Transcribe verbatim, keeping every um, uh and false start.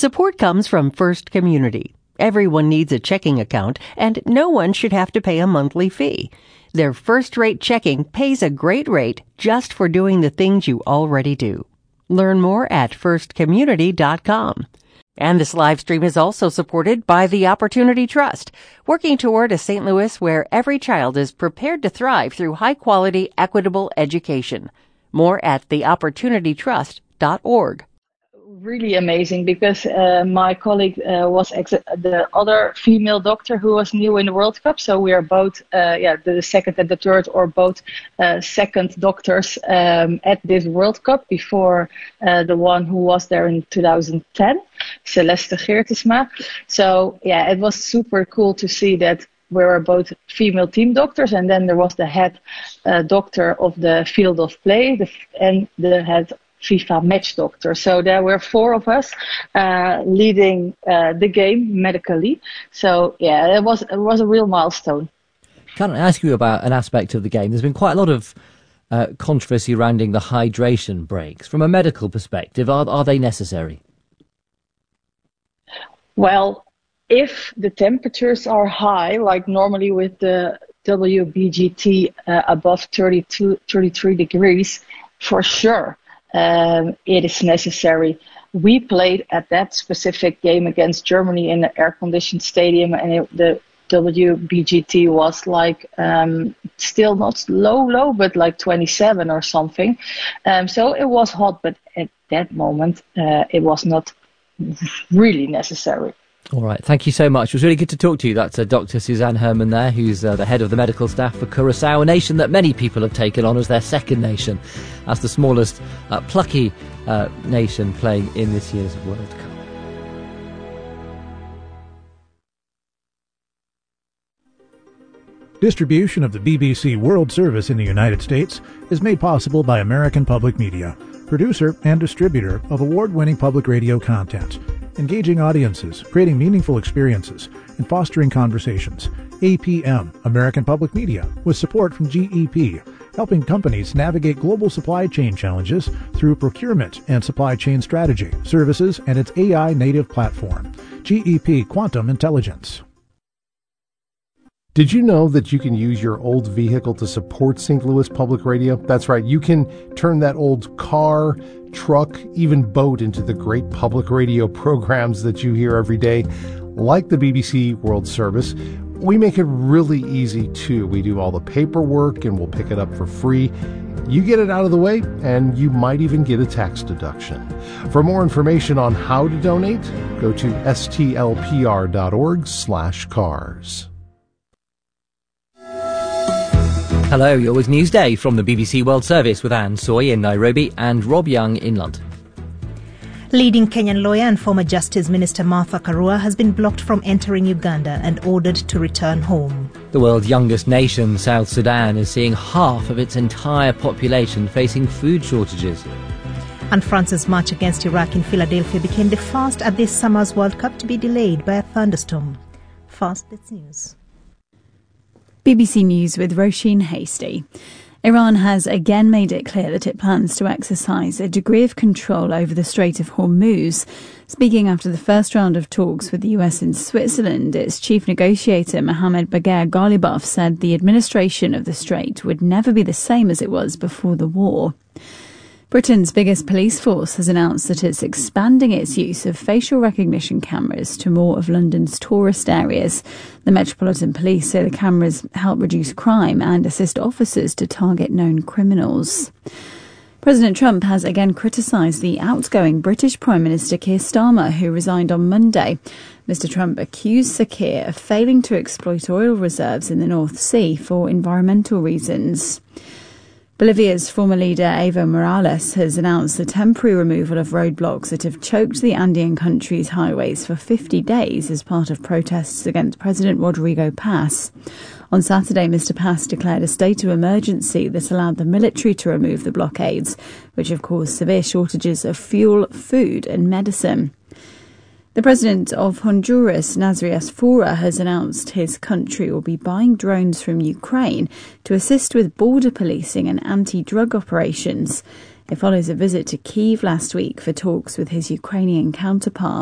Support comes from First Community. Everyone needs a checking account, and no one should have to pay a monthly fee. Their first-rate checking pays a great rate just for doing the things you already do. Learn more at first community dot com. And this live stream is also supported by the Opportunity Trust, working toward a Saint Louis where every child is prepared to thrive through high-quality, equitable education. More at the opportunity trust dot org. Really amazing, because uh, my colleague uh, was ex- the other female doctor who was new in the World Cup. So we are both, uh, yeah, the second and the third, or both uh, second doctors um, at this World Cup before uh, the one who was there in two thousand ten, Celeste Geertesma. So yeah, it was super cool to see that we were both female team doctors, and then there was the head uh, doctor of the field of play, the, and the head FIFA match doctor. So there were four of us uh, leading uh, the game medically. So yeah, it was it was a real milestone. Can I ask you about an aspect of the game? There's been quite a lot of uh, controversy surrounding the hydration breaks. From a medical perspective, are are they necessary? Well, if the temperatures are high, like normally with the W B G T uh, above thirty-two, thirty-three degrees, for sure. Um, it is necessary. We played at that specific game against Germany in the air-conditioned stadium, and it, the W B G T was like um, still not low, low, but like twenty-seven or something. Um, so it was hot, but at that moment, uh, it was not really necessary. All right, thank you so much. It was really good to talk to you. That's uh, Doctor Suzanne Herman there, who's uh, the head of the medical staff for Curaçao, a nation that many people have taken on as their second nation, as the smallest uh, plucky uh, nation playing in this year's World Cup. Distribution of the B B C World Service in the United States is made possible by American Public Media, producer and distributor of award-winning public radio content. Engaging audiences, creating meaningful experiences, and fostering conversations. A P M, American Public Media, with support from G E P, helping companies navigate global supply chain challenges through procurement and supply chain strategy, services, and its A I-native platform. G E P Quantum Intelligence. Did you know that you can use your old vehicle to support Saint Louis Public Radio? That's right, you can turn that old car, truck, even boat into the great public radio programs that you hear every day, like the B B C World Service. We make it really easy too. We do all the paperwork and we'll pick it up for free. You get it out of the way and you might even get a tax deduction. For more information on how to donate, go to S T L P R dot org slash cars. Hello, you're with Newsday from the B B C World Service with Anne Soy in Nairobi and Rob Young in London. Leading Kenyan lawyer and former Justice Minister Martha Karua has been blocked from entering Uganda and ordered to return home. The world's youngest nation, South Sudan, is seeing half of its entire population facing food shortages. And France's match against Iraq in Philadelphia became the first at this summer's World Cup to be delayed by a thunderstorm. First, that's news. B B C News with Roisin Hasty. Iran has again made it clear that it plans to exercise a degree of control over the Strait of Hormuz. Speaking after the first round of talks with the U S in Switzerland, its chief negotiator Mohammed Bagher Ghalibaf said the administration of the strait would never be the same as it was before the war. Britain's biggest police force has announced that it's expanding its use of facial recognition cameras to more of London's tourist areas. The Metropolitan Police say the cameras help reduce crime and assist officers to target known criminals. President Trump has again criticised the outgoing British Prime Minister Keir Starmer, who resigned on Monday. Mister Trump accused Sir Keir of failing to exploit oil reserves in the North Sea for environmental reasons. Bolivia's former leader Evo Morales has announced the temporary removal of roadblocks that have choked the Andean country's highways for fifty days as part of protests against President Rodrigo Paz. On Saturday, Mister Paz declared a state of emergency that allowed the military to remove the blockades, which have caused severe shortages of fuel, food and medicine. The president of Honduras, Nasrias Fura, has announced his country will be buying drones from Ukraine to assist with border policing and anti-drug operations. It follows a visit to Kyiv last week for talks with his Ukrainian counterpart.